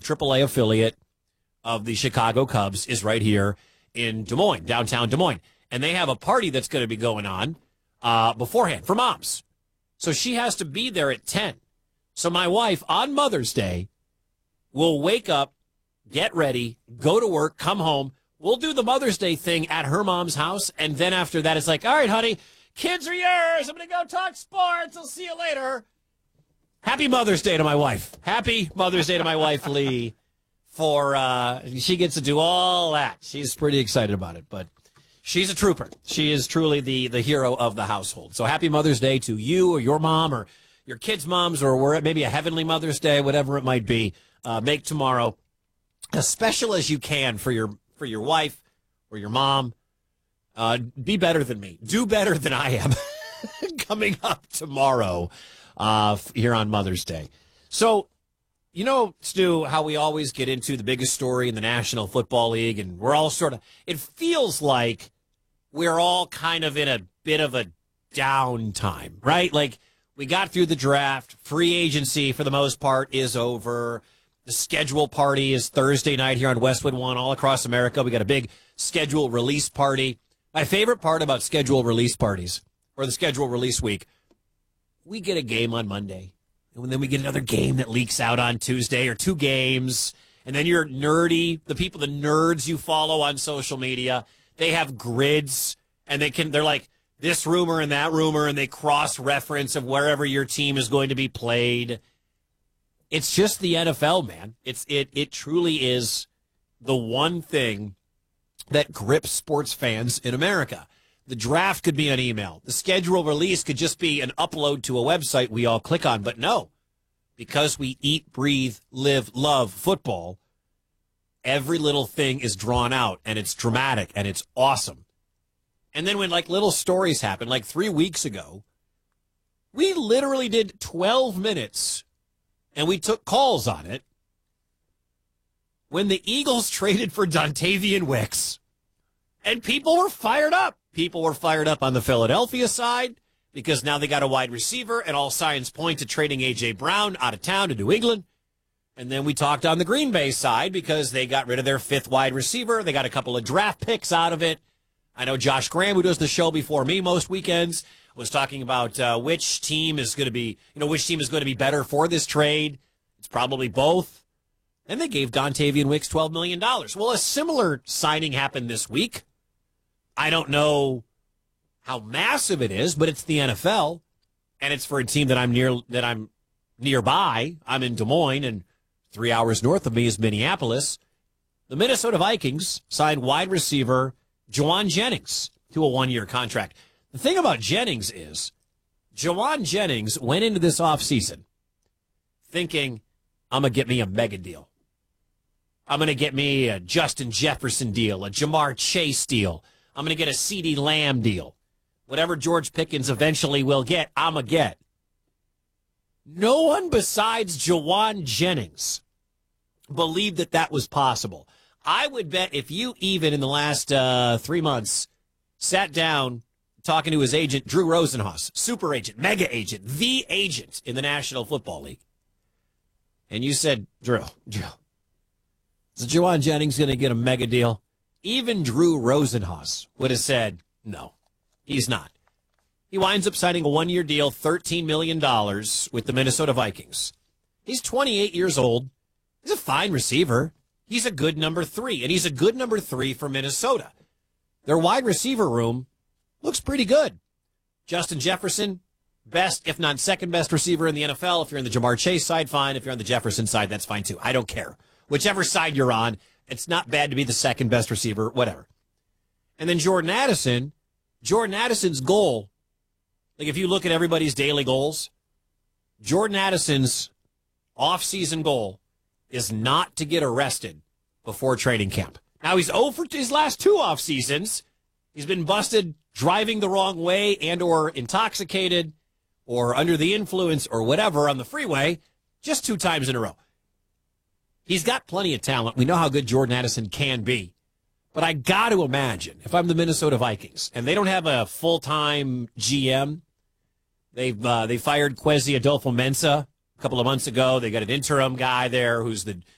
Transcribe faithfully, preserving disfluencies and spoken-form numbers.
triple A affiliate of the Chicago Cubs, is right here in Des Moines, downtown Des Moines. And they have a party that's going to be going on uh, beforehand for moms. So she has to be there at ten. So my wife, on Mother's Day, will wake up, get ready, go to work, come home. We'll do the Mother's Day thing at her mom's house. And then after that, it's like, all right, honey, kids are yours. I'm going to go talk sports. I'll see you later. Happy Mother's Day to my wife. Happy Mother's Day to my wife, Lee, for uh, she gets to do all that. She's pretty excited about it, but she's a trooper. She is truly the, the hero of the household. So happy Mother's Day to you or your mom or your kids' moms, or we're at maybe a Heavenly Mother's Day, whatever it might be. Uh, make tomorrow as special as you can for your for your wife or your mom. Uh, be better than me. Do better than I am coming up tomorrow uh, here on Mother's Day. So, you know, Stu, how we always get into the biggest story in the National Football League, and we're all sort of, it feels like we're all kind of in a bit of a downtime, right? Like, we got through the draft. Free agency, for the most part, is over. The schedule party is Thursday night here on Westwood One all across America. We got a big schedule release party. My favorite part about schedule release parties, or the schedule release week, we get a game on Monday. And then we get another game that leaks out on Tuesday, or two games. And then you're nerdy. The people, the nerds you follow on social media, they have grids, and they can, they're like this rumor and that rumor, and they cross-reference of wherever your team is going to be played. It's just the N F L, man. It's it it truly is the one thing that grips sports fans in America. The draft could be an email. The schedule release could just be an upload to a website we all click on. But no, because we eat, breathe, live, love football, every little thing is drawn out, and it's dramatic, and it's awesome. And then when, like, little stories happen, like three weeks ago, we literally did twelve minutes, and we took calls on it, when the Eagles traded for Dontavian Wicks. And people were fired up. People were fired up on the Philadelphia side because now they got a wide receiver, and all signs point to trading A J. Brown out of town to New England. And then we talked on the Green Bay side because they got rid of their fifth wide receiver. They got a couple of draft picks out of it. I know Josh Graham, who does the show before me most weekends, was talking about uh, which team is going to be, you know, which team is going to be better for this trade. It's probably both. And they gave Dontavian Wicks twelve million dollars. Well, a similar signing happened this week. I don't know how massive it is, but it's the N F L, and it's for a team that I'm near, that I'm nearby. I'm in Des Moines, and three hours north of me is Minneapolis. The Minnesota Vikings signed wide receiver Jauan Jennings to a one-year contract. The thing about Jennings is Jauan Jennings went into this offseason thinking, I'm going to get me a mega deal. I'm going to get me a Justin Jefferson deal, a Jamar Chase deal. I'm going to get a CeeDee Lamb deal. Whatever George Pickens eventually will get, I'm going to get. No one besides Jauan Jennings believed that that was possible. I would bet if you even in the last uh, three months sat down talking to his agent, Drew Rosenhaus, super agent, mega agent, the agent in the National Football League, and you said, Drew, Drew, is Jauan Jennings going to get a mega deal? Even Drew Rosenhaus would have said, no, he's not. He winds up signing a one-year deal, thirteen million dollars with the Minnesota Vikings. He's twenty-eight years old. He's a fine receiver. He's a good number three, and he's a good number three for Minnesota. Their wide receiver room looks pretty good. Justin Jefferson, best, if not second best receiver in the N F L. If you're on the Jamar Chase side, fine. If you're on the Jefferson side, that's fine too. I don't care. Whichever side you're on, it's not bad to be the second best receiver, whatever. And then Jordan Addison, Jordan Addison's goal, like if you look at everybody's daily goals, Jordan Addison's off-season goal is not to get arrested before training camp. Now, he's oh for his last two off seasons. He's been busted driving the wrong way and or intoxicated or under the influence or whatever on the freeway just two times in a row. He's got plenty of talent. We know how good Jordan Addison can be. But I got to imagine, if I'm the Minnesota Vikings, and they don't have a full-time G M, they've uh, they fired Kwesi Adolfo-Mensah a couple of months ago. They got an interim guy there who's the